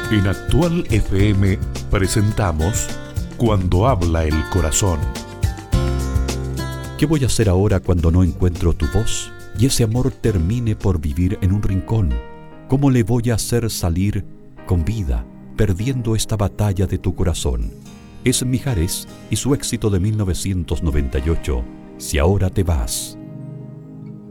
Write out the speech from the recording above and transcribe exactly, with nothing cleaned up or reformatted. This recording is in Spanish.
En Actual F M presentamos Cuando habla el corazón. ¿Qué voy a hacer ahora cuando no encuentro tu voz y ese amor termine por vivir en un rincón? ¿Cómo le voy a hacer salir con vida, perdiendo esta batalla de tu corazón? Es Mijares y su éxito de mil novecientos noventa y ocho, Si ahora te vas.